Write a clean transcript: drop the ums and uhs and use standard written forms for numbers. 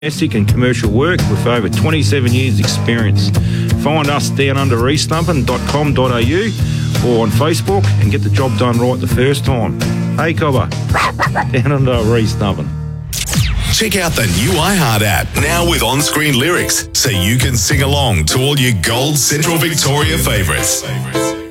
domestic and commercial work with over 27 years experience. Find us down under eastnumpin.com.au or on Facebook and get the job done right the first time. Hey Cobber, down under East Numpin. Check out the new iHeart app, now with on-screen lyrics, so you can sing along to all your Gold Central Victoria favourites.